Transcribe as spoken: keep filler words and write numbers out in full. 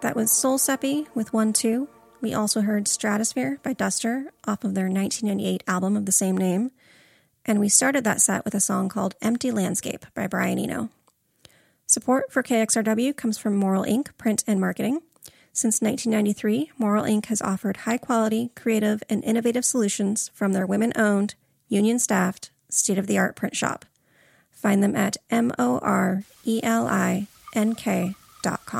That was Soul Seppi with one two. We also heard Stratosphere by Duster off of their nineteen ninety-eight album of the same name. And we started that set with a song called Empty Landscape by Brian Eno. Support for K X R W comes from Moral Incorporated. Print and Marketing. Since nineteen ninety-three, Moral Incorporated has offered high-quality, creative, and innovative solutions from their women-owned, union-staffed, state-of-the-art print shop. Find them at M O R E L I N K dot com.